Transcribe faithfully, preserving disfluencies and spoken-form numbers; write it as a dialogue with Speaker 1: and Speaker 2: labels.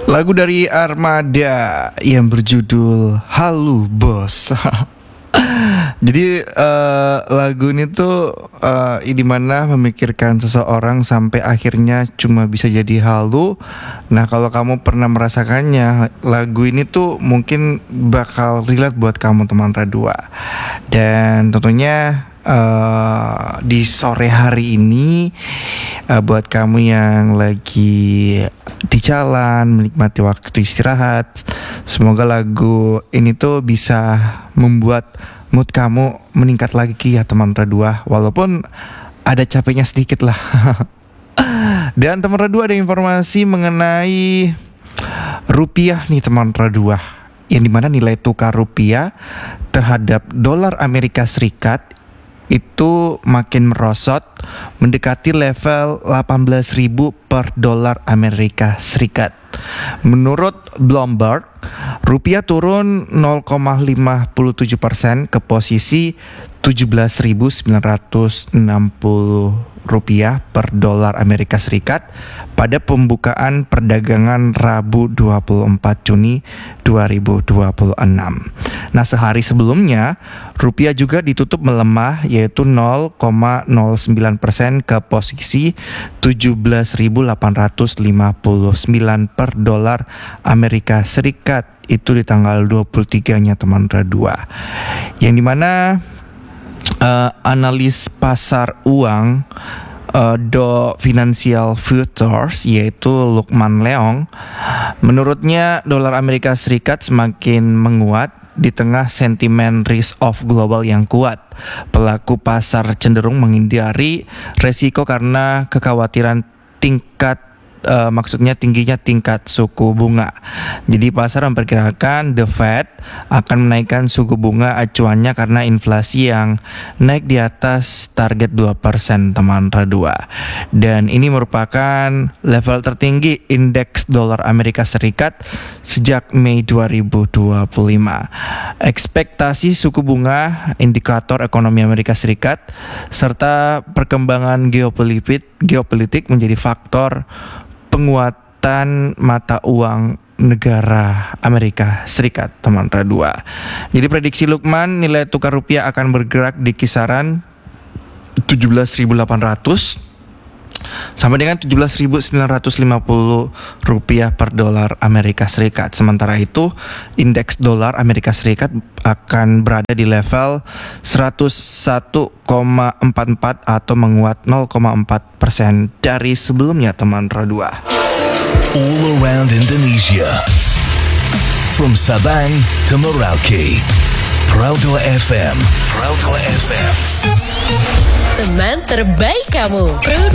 Speaker 1: Lagu dari Armada yang berjudul Halu Bos. Jadi uh, lagu ini tuh uh, di mana memikirkan seseorang sampai akhirnya cuma bisa jadi halu. Nah, kalau kamu pernah merasakannya, lagu ini tuh mungkin bakal relate buat kamu teman Radua. Dan tentunya uh, di sore hari ini uh, buat kamu yang lagi di jalan menikmati waktu istirahat, semoga lagu ini tuh bisa membuat mood kamu meningkat lagi ya teman Radua, walaupun ada capeknya sedikit lah. Dan teman Radua ada informasi mengenai rupiah nih teman Radua, yang dimana nilai tukar rupiah terhadap dolar Amerika Serikat itu makin merosot mendekati level delapan belas ribu per dolar Amerika Serikat. Menurut Bloomberg, rupiah turun nol koma lima tujuh persen ke posisi tujuh belas ribu sembilan ratus enam puluh rupiah per dolar Amerika Serikat pada pembukaan perdagangan Rabu dua puluh empat Juni dua ribu dua puluh enam. Nah, sehari sebelumnya rupiah juga ditutup melemah yaitu nol koma nol sembilan persen ke posisi tujuh belas ribu delapan ratus lima puluh sembilan per dolar Amerika Serikat, itu di tanggal dua puluh tiga-nya teman Radua. Yang dimana Uh, analis pasar uang uh, Do Financial Futures yaitu Lukman Leong, menurutnya dolar Amerika Serikat semakin menguat di tengah sentimen risk off global yang kuat. Pelaku pasar cenderung menghindari resiko karena kekhawatiran tingkat Uh, maksudnya tingginya tingkat suku bunga. Jadi pasar memperkirakan The Fed akan menaikkan suku bunga acuannya karena inflasi yang naik di atas target dua persen teman Radua. Dan ini merupakan level tertinggi indeks dolar Amerika Serikat sejak Mei dua ribu dua puluh lima. Ekspektasi suku bunga, indikator ekonomi Amerika Serikat, serta perkembangan geopolitik geopolitik menjadi faktor penguatan mata uang negara Amerika Serikat teman Radua. Jadi prediksi Lukman, nilai tukar rupiah akan bergerak di kisaran tujuh belas ribu delapan ratus sampai dengan tujuh belas ribu sembilan ratus lima puluh rupiah per dolar Amerika Serikat. Sementara itu, indeks dolar Amerika Serikat akan berada di level seratus satu koma empat empat atau menguat nol koma empat persen dari sebelumnya teman Radua.
Speaker 2: All around Indonesia, from Sabang to Merauke, Proudhoi F M, Proudhoi F M.
Speaker 3: Teman terbaik kamu.